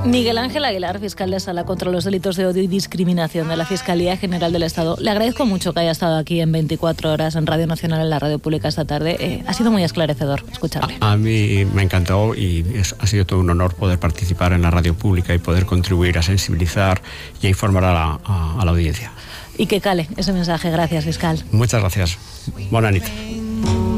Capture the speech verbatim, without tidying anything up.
Miguel Ángel Aguilar, fiscal de Sala contra los delitos de odio y discriminación de la Fiscalía General del Estado. Le agradezco mucho que haya estado aquí en veinticuatro horas en Radio Nacional, en la radio pública esta tarde. Eh, ha sido muy esclarecedor escucharle. A, a mí me encantó y es, ha sido todo un honor poder participar en la radio pública y poder contribuir a sensibilizar y a informar a la, a, a la audiencia. Y que cale ese mensaje. Gracias, fiscal. Muchas gracias. Buena nit.